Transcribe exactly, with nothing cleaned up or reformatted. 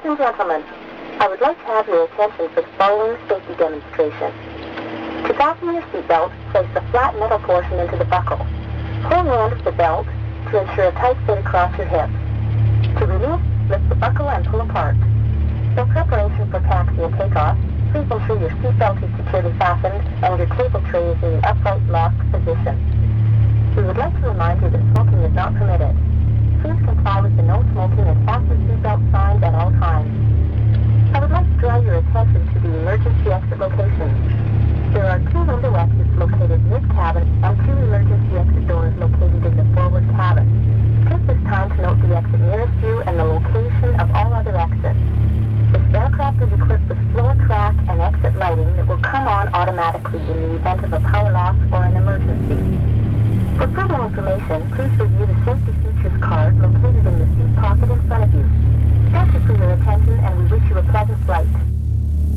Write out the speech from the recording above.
and gentlemen, I would like to have your attention for the following safety demonstration. To fasten your seatbelt, place the flat metal portion into the buckle. Pull the end of the belt to ensure a tight fit across your hips. To remove, lift the buckle and pull apart. In preparation for taxi and takeoff, please ensure your seatbelt is securely fastened and your table tray is in the upright locked position. We would like to remind you that smoking is not permitted. Please comply with the no smoking and fasten seatbelt signs at all times. I would like to draw your attention to the emergency exit locations. There are two window exits located mid-cabin and two emergency exit doors located in the forward cabin. Take this time to note the exit nearest you and the location of all other exits. This aircraft is equipped with floor track and exit lighting that will come on automatically in the event of a power loss or an emergency. For further information, please review the safety features card located in the seat pocket in front of